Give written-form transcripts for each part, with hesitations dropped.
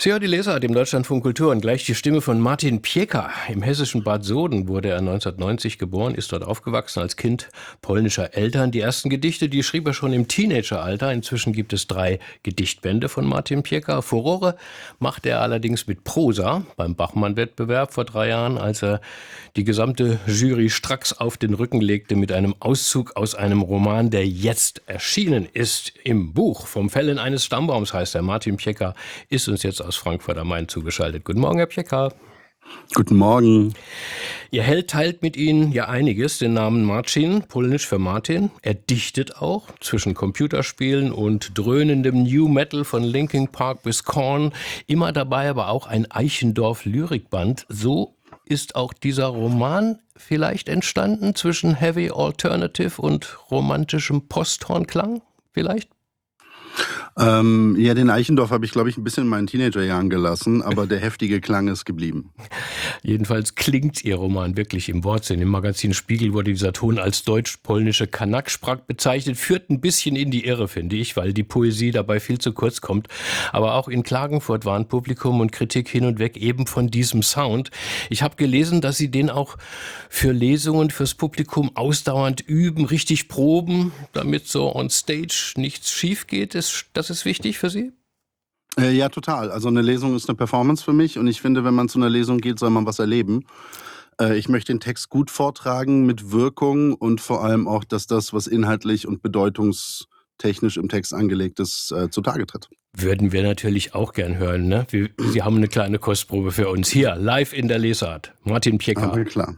Sie hört die Lesart im Deutschlandfunk Kultur und gleich die Stimme von Martin Pieca. Im hessischen Bad Soden wurde er 1990 geboren, ist dort aufgewachsen als Kind polnischer Eltern. Die ersten Gedichte, die schrieb er schon im Teenageralter. Inzwischen gibt es 3 Gedichtbände von Martin Pieca. Furore machte er allerdings mit Prosa beim Bachmann-Wettbewerb vor 3 Jahren, als er die gesamte Jury stracks auf den Rücken legte mit einem Auszug aus einem Roman, der jetzt erschienen ist. Im Buch Vom Fällen eines Stammbaums heißt er. Martin Pieca ist uns jetzt aus Frankfurt am Main zugeschaltet. Guten Morgen, Herr Pieca. Guten Morgen. Ihr Held teilt mit Ihnen ja einiges, den Namen Marcin, polnisch für Martin. Er dichtet auch zwischen Computerspielen und dröhnendem New Metal von Linkin Park bis Korn. Immer dabei aber auch ein Eichendorff-Lyrikband. So ist auch dieser Roman vielleicht entstanden zwischen Heavy Alternative und romantischem Posthornklang? Vielleicht? Ja, den Eichendorff habe ich, glaube ich, ein bisschen in meinen Teenagerjahren gelassen, aber der heftige Klang ist geblieben. Jedenfalls klingt Ihr Roman wirklich im Wortsinn. Im Magazin Spiegel wurde dieser Ton als deutsch-polnische Kanaksprach bezeichnet, führt ein bisschen in die Irre, finde ich, weil die Poesie dabei viel zu kurz kommt. Aber auch in Klagenfurt waren Publikum und Kritik hin und weg eben von diesem Sound. Ich habe gelesen, dass Sie den auch für Lesungen, fürs Publikum ausdauernd üben, richtig proben, damit so on stage nichts schief geht. Das ist wichtig für Sie? Ja, total. Also eine Lesung ist eine Performance für mich und ich finde, wenn man zu einer Lesung geht, soll man was erleben. Ich möchte den Text gut vortragen, mit Wirkung und vor allem auch, dass das, was inhaltlich und bedeutungstechnisch im Text angelegt ist, zutage tritt. Würden wir natürlich auch gern hören, ne? Sie haben eine kleine Kostprobe für uns. Hier, live in der Lesart. Martin Pieca. Aber klar.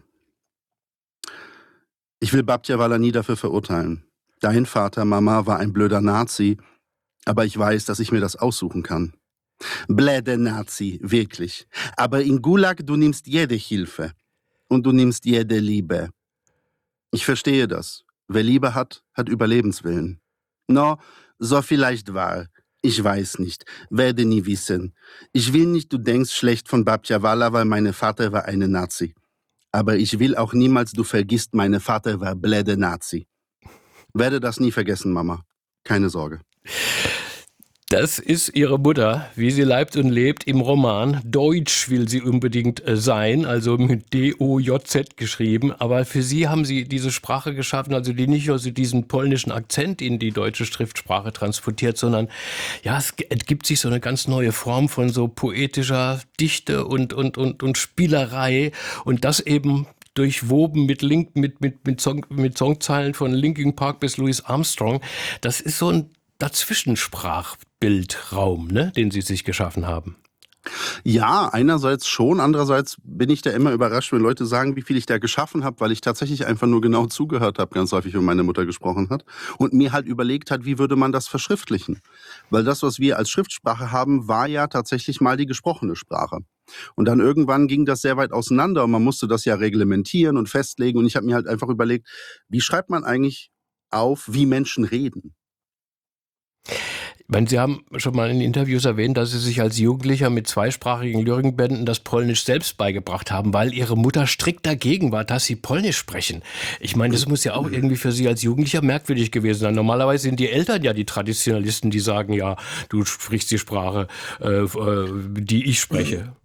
Ich will Babcia nie dafür verurteilen. Dein Vater, Mama, war ein blöder Nazi, aber ich weiß, dass ich mir das aussuchen kann. Bläde Nazi, wirklich. Aber in Gulag, du nimmst jede Hilfe. Und du nimmst jede Liebe. Ich verstehe das. Wer Liebe hat, hat Überlebenswillen. No, so vielleicht wahr. Ich weiß nicht. Werde nie wissen. Ich will nicht, du denkst schlecht von Babcia Wala, weil mein Vater war eine Nazi. Aber ich will auch niemals, du vergisst, mein Vater war bläde Nazi. Werde das nie vergessen, Mama. Keine Sorge. Das ist Ihre Mutter, wie sie leibt und lebt im Roman. Deutsch will sie unbedingt sein, also mit D-O-J-Z geschrieben. Aber für Sie haben Sie diese Sprache geschaffen, also die nicht nur so diesen polnischen Akzent in die deutsche Schriftsprache transportiert, sondern ja, es ergibt sich so eine ganz neue Form von so poetischer Dichte und Spielerei. Und das eben durchwoben mit Songzeilen von Linkin Park bis Louis Armstrong. Das ist so ein Dazwischensprachbildraum, ne, den Sie sich geschaffen haben. Ja, einerseits schon, andererseits bin ich da immer überrascht, wenn Leute sagen, wie viel ich da geschaffen habe, weil ich tatsächlich einfach nur genau zugehört habe, ganz häufig, wenn meine Mutter gesprochen hat und mir halt überlegt hat, wie würde man das verschriftlichen. Weil das, was wir als Schriftsprache haben, war ja tatsächlich mal die gesprochene Sprache. Und dann irgendwann ging das sehr weit auseinander und man musste das ja reglementieren und festlegen und ich habe mir halt einfach überlegt, wie schreibt man eigentlich auf, wie Menschen reden? Ich meine, Sie haben schon mal in Interviews erwähnt, dass Sie sich als Jugendlicher mit zweisprachigen Lyrikbänden das Polnisch selbst beigebracht haben, weil Ihre Mutter strikt dagegen war, dass Sie Polnisch sprechen. Ich meine, das muss ja auch irgendwie für Sie als Jugendlicher merkwürdig gewesen sein. Normalerweise sind die Eltern ja die Traditionalisten, die sagen, ja, du sprichst die Sprache, die ich spreche.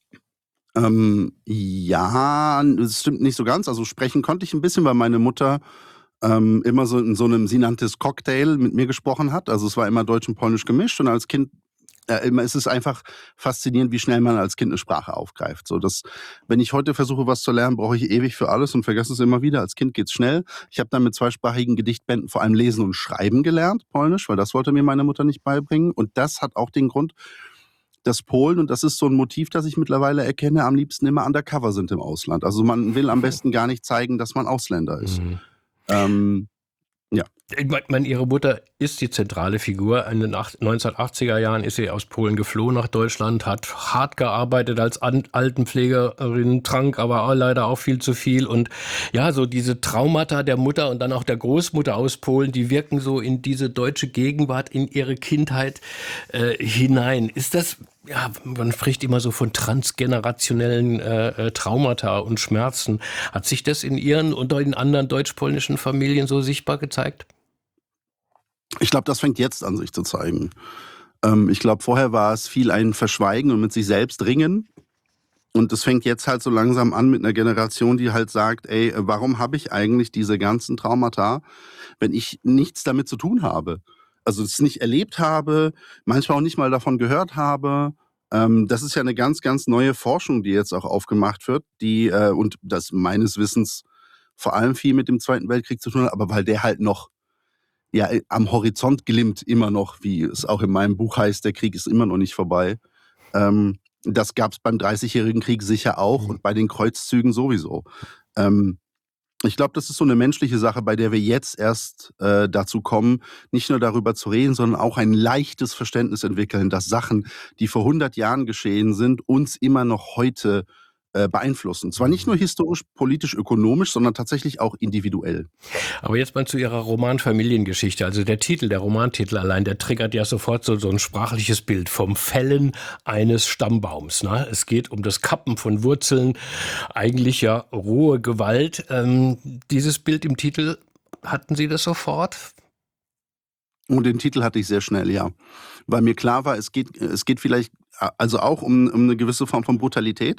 Ja, das stimmt nicht so ganz. Also sprechen konnte ich ein bisschen, weil meine Mutter immer so in so einem, sie nannte es Cocktail, mit mir gesprochen hat. Also es war immer Deutsch und Polnisch gemischt und als Kind ist es einfach faszinierend, wie schnell man als Kind eine Sprache aufgreift. So, dass, wenn ich heute versuche, was zu lernen, brauche ich ewig für alles und vergesse es immer wieder. Als Kind geht's schnell. Ich habe dann mit zweisprachigen Gedichtbänden vor allem Lesen und Schreiben gelernt, Polnisch, weil das wollte mir meine Mutter nicht beibringen. Und das hat auch den Grund, dass Polen, und das ist so ein Motiv, das ich mittlerweile erkenne, am liebsten immer undercover sind im Ausland. Also man will am besten gar nicht zeigen, dass man Ausländer ist. Mhm. Ja. Ich meine, Ihre Mutter ist die zentrale Figur. In den 1980er Jahren ist sie aus Polen geflohen nach Deutschland, hat hart gearbeitet als Altenpflegerin, trank aber auch leider auch viel zu viel. Und ja, so diese Traumata der Mutter und dann auch der Großmutter aus Polen, die wirken so in diese deutsche Gegenwart, in ihre Kindheit hinein. Ist das, ja, man spricht immer so von transgenerationellen Traumata und Schmerzen. Hat sich das in Ihren und in anderen deutsch-polnischen Familien so sichtbar gezeigt? Ich glaube, das fängt jetzt an, sich zu zeigen. Ich glaube, vorher war es viel ein Verschweigen und mit sich selbst ringen. Und das fängt jetzt halt so langsam an mit einer Generation, die halt sagt, ey, warum habe ich eigentlich diese ganzen Traumata, wenn ich nichts damit zu tun habe? Also es nicht erlebt habe, manchmal auch nicht mal davon gehört habe. Das ist ja eine ganz, ganz neue Forschung, die jetzt auch aufgemacht wird, die, und das meines Wissens vor allem viel mit dem Zweiten Weltkrieg zu tun hat, aber weil der halt noch ja, am Horizont glimmt, immer noch, wie es auch in meinem Buch heißt, der Krieg ist immer noch nicht vorbei. Das gab es beim Dreißigjährigen Krieg sicher auch und bei den Kreuzzügen sowieso. Ähm, Ich glaube, das ist so eine menschliche Sache, bei der wir jetzt erst dazu kommen, nicht nur darüber zu reden, sondern auch ein leichtes Verständnis entwickeln, dass Sachen, die vor 100 Jahren geschehen sind, uns immer noch heute beeinflussen. Zwar nicht nur historisch, politisch, ökonomisch, sondern tatsächlich auch individuell. Aber jetzt mal zu Ihrer Roman-Familiengeschichte. Also der Titel, der Romantitel allein, der triggert ja sofort so ein sprachliches Bild vom Fällen eines Stammbaums. Ne? Es geht um das Kappen von Wurzeln, eigentlich ja rohe Gewalt. Dieses Bild im Titel, hatten Sie das sofort? Und den Titel hatte ich sehr schnell, ja. Weil mir klar war, es geht vielleicht also auch um eine gewisse Form von Brutalität,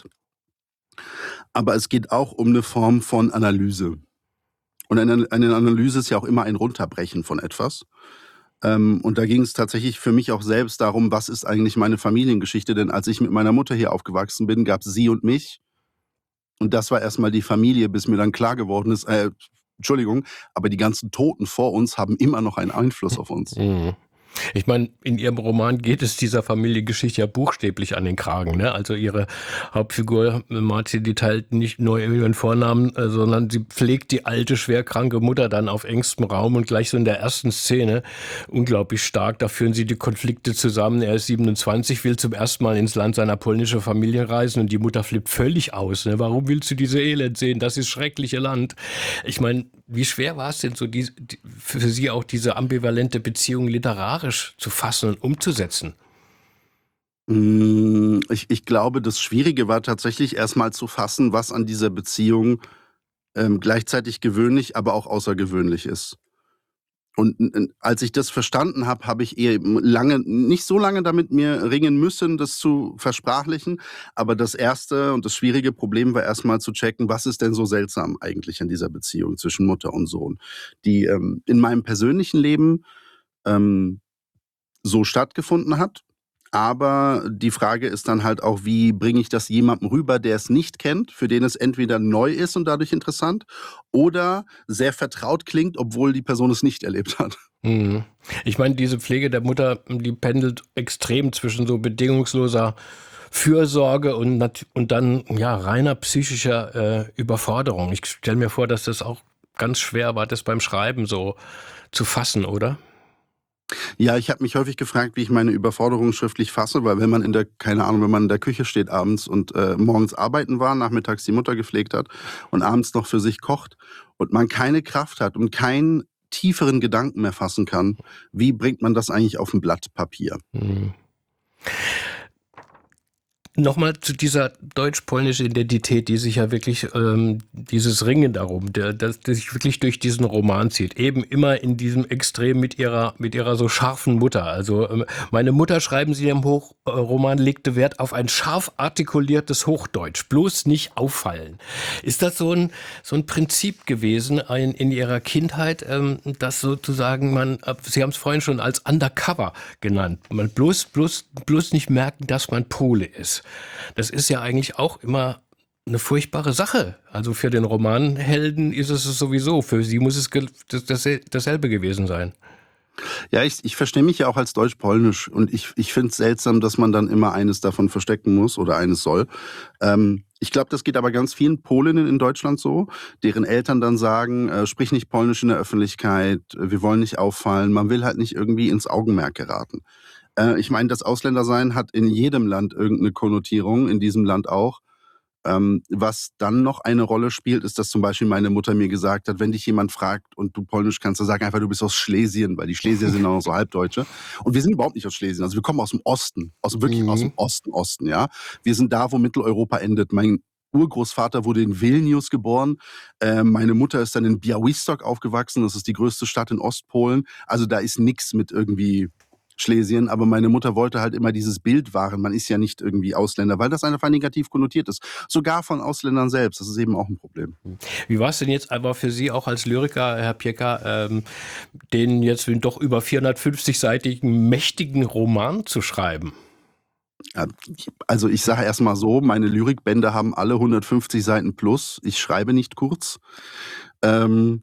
aber es geht auch um eine Form von Analyse. Und eine Analyse ist ja auch immer ein Runterbrechen von etwas. Und da ging es tatsächlich für mich auch selbst darum, was ist eigentlich meine Familiengeschichte? Denn als ich mit meiner Mutter hier aufgewachsen bin, gab es sie und mich. Und das war erstmal die Familie, bis mir dann klar geworden ist, Entschuldigung, aber die ganzen Toten vor uns haben immer noch einen Einfluss auf uns. Mhm. Ich meine, in Ihrem Roman geht es dieser Familiengeschichte ja buchstäblich an den Kragen. Ne? Also Ihre Hauptfigur, Martin, die teilt nicht nur ihren Vornamen, sondern sie pflegt die alte, schwerkranke Mutter dann auf engstem Raum und gleich so in der ersten Szene unglaublich stark. Da führen sie die Konflikte zusammen. Er ist 27, will zum ersten Mal ins Land seiner polnischen Familie reisen und die Mutter flippt völlig aus. Ne? Warum willst du diese Elend sehen? Das ist schreckliche Land. Ich meine, wie schwer war es denn so für Sie auch diese ambivalente Beziehung literarisch zu fassen und umzusetzen? Ich glaube, das Schwierige war tatsächlich erstmal zu fassen, was an dieser Beziehung gleichzeitig gewöhnlich, aber auch außergewöhnlich ist. Und als ich das verstanden habe, habe ich nicht so lange damit mir ringen müssen, das zu versprachlichen. Aber das erste und das schwierige Problem war erstmal zu checken, was ist denn so seltsam eigentlich an dieser Beziehung zwischen Mutter und Sohn, die in meinem persönlichen Leben ähm, so stattgefunden hat. Aber die Frage ist dann halt auch, wie bringe ich das jemandem rüber, der es nicht kennt, für den es entweder neu ist und dadurch interessant oder sehr vertraut klingt, obwohl die Person es nicht erlebt hat. Mhm. Ich meine, diese Pflege der Mutter, die pendelt extrem zwischen so bedingungsloser Fürsorge und dann ja reiner psychischer Überforderung. Ich stelle mir vor, dass das auch ganz schwer war, das beim Schreiben so zu fassen, oder? Ja, ich habe mich häufig gefragt, wie ich meine Überforderung schriftlich fasse, weil wenn man wenn man in der Küche steht abends und morgens arbeiten war, nachmittags die Mutter gepflegt hat und abends noch für sich kocht und man keine Kraft hat und keinen tieferen Gedanken mehr fassen kann, wie bringt man das eigentlich auf ein Blatt Papier? Mhm. Nochmal zu dieser deutsch-polnischen Identität, die sich ja wirklich, dieses Ringen darum, das sich wirklich durch diesen Roman zieht. Eben immer in diesem Extrem mit ihrer so scharfen Mutter. Also meine Mutter, schreiben Sie im Roman, legte Wert auf ein scharf artikuliertes Hochdeutsch, bloß nicht auffallen. Ist das so ein Prinzip gewesen in Ihrer Kindheit, dass sozusagen Sie haben es vorhin schon als Undercover genannt, man bloß nicht merken, dass man Pole ist. Das ist ja eigentlich auch immer eine furchtbare Sache. Also für den Romanhelden ist es sowieso. Für Sie muss es dasselbe gewesen sein. Ja, ich verstehe mich ja auch als deutsch-polnisch und ich finde es seltsam, dass man dann immer eines davon verstecken muss oder eines soll. Ich glaube, das geht aber ganz vielen Polinnen in Deutschland so, deren Eltern dann sagen, sprich nicht Polnisch in der Öffentlichkeit, wir wollen nicht auffallen, man will halt nicht irgendwie ins Augenmerk geraten. Ich meine, das Ausländersein hat in jedem Land irgendeine Konnotierung, in diesem Land auch. Was dann noch eine Rolle spielt, ist, dass zum Beispiel meine Mutter mir gesagt hat, wenn dich jemand fragt und du Polnisch kannst, dann sag einfach, du bist aus Schlesien, weil die Schlesier sind auch so Halbdeutsche. Und wir sind überhaupt nicht aus Schlesien, also wir kommen aus dem Osten, wirklich aus dem Osten, ja. Wir sind da, wo Mitteleuropa endet. Mein Urgroßvater wurde in Vilnius geboren. Meine Mutter ist dann in Białystok aufgewachsen, das ist die größte Stadt in Ostpolen. Also da ist nichts mit irgendwie Schlesien, aber meine Mutter wollte halt immer dieses Bild wahren, man ist ja nicht irgendwie Ausländer, weil das einfach negativ konnotiert ist. Sogar von Ausländern selbst, das ist eben auch ein Problem. Wie war es denn jetzt aber für Sie auch als Lyriker, Herr Pieker, den jetzt doch über 450-seitigen mächtigen Roman zu schreiben? Ja, also ich sage erst mal so, meine Lyrikbände haben alle 150 Seiten plus. Ich schreibe nicht kurz. Ähm,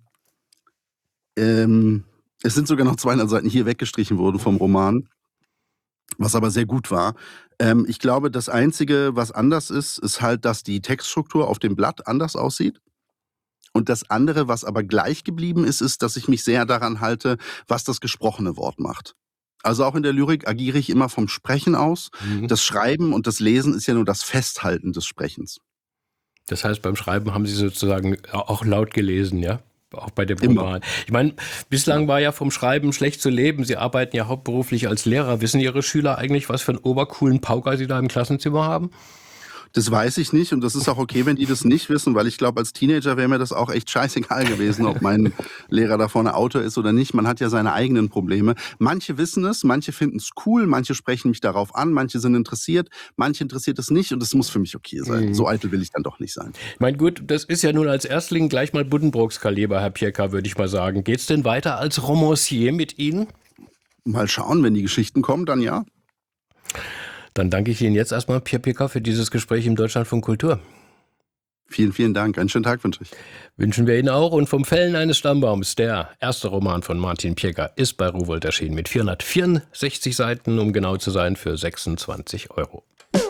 es sind sogar noch 200 Seiten hier weggestrichen worden vom Roman, was aber sehr gut war. Ich glaube, das Einzige, was anders ist, ist halt, dass die Textstruktur auf dem Blatt anders aussieht. Und das andere, was aber gleich geblieben ist, ist, dass ich mich sehr daran halte, was das gesprochene Wort macht. Also auch in der Lyrik agiere ich immer vom Sprechen aus. Das Schreiben und das Lesen ist ja nur das Festhalten des Sprechens. Das heißt, beim Schreiben haben Sie sozusagen auch laut gelesen, ja? Auch bei dem Immer. Roman. Ich meine, bislang war ja vom Schreiben schlecht zu leben. Sie arbeiten ja hauptberuflich als Lehrer. Wissen Ihre Schüler eigentlich, was für einen obercoolen Pauker Sie da im Klassenzimmer haben? Das weiß ich nicht und das ist auch okay, wenn die das nicht wissen, weil ich glaube, als Teenager wäre mir das auch echt scheißegal gewesen, ob mein Lehrer da vorne Autor ist oder nicht. Man hat ja seine eigenen Probleme. Manche wissen es, manche finden es cool, manche sprechen mich darauf an, manche sind interessiert, manche interessiert es nicht und es muss für mich okay sein. So eitel will ich dann doch nicht sein. Ich meine, gut, das ist ja nun als Erstling gleich mal Buddenbrooks Kaliber, Herr Pieker, würde ich mal sagen. Geht's denn weiter als Romancier mit Ihnen? Mal schauen, wenn die Geschichten kommen, dann ja. Dann danke ich Ihnen jetzt erstmal, Pierre Pieker, für dieses Gespräch im Deutschlandfunk Kultur. Vielen, vielen Dank. Einen schönen Tag wünsche ich. Wünschen wir Ihnen auch. Und vom Fällen eines Stammbaums, der erste Roman von Martin Pieker, ist bei Rowohlt erschienen mit 464 Seiten, um genau zu sein, für 26 €.